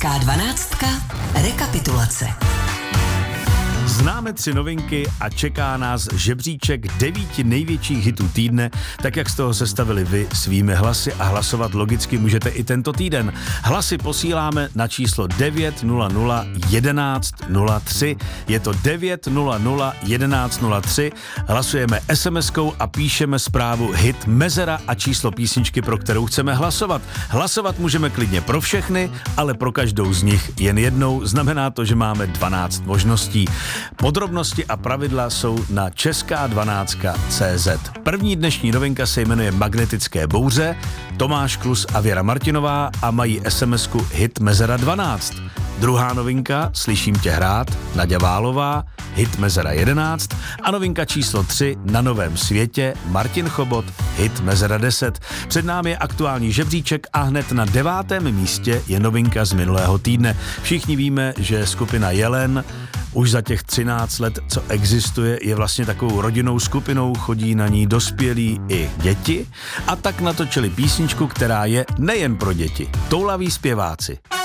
Česká 12. Rekapitulace. Známe 3 novinky a čeká nás žebříček 9 největších hitů týdne, tak jak z toho sestavili vy svými hlasy a hlasovat logicky můžete i tento týden. Hlasy posíláme na číslo 900 1103. Je to 900 1103. Hlasujeme SMS-kou a píšeme zprávu hit mezera a číslo písničky, pro kterou chceme hlasovat. Hlasovat můžeme klidně pro všechny, ale pro každou z nich jen jednou. Znamená to, že máme 12 možností. Podrobnosti a pravidla jsou na česká12.cz. První dnešní novinka se jmenuje Magnetické bouře, Tomáš Klus a Věra Martinová a mají SMS-ku hit mezera 12. Druhá novinka, Slyším tě hrát, Naďa Válová, hit mezera 11 a novinka číslo 3, Na novém světě, Martin Chobot, hit mezera 10. Před námi je aktuální žebříček a hned na 9. místě je novinka z minulého týdne. Všichni víme, že skupina Jelen už za těch 13 let, co existuje, je vlastně takovou rodinnou skupinou, chodí na ní dospělí i děti a tak natočili písničku, která je nejen pro děti. Toulaví zpěváci.